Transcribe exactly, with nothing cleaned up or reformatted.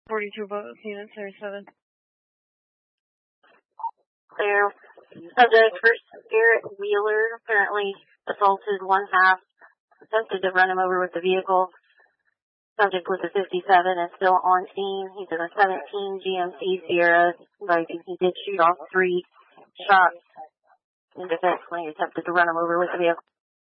forty-two boats, unit thirty-seven. There. Subject first Garrett Wheeler apparently assaulted one half, attempted to run him over with the vehicle. Subject was a fifty-seven and still on scene. He's in a seventeen G M C Sierra. Like he did shoot off three shots in defense when he attempted to run him over with the vehicle.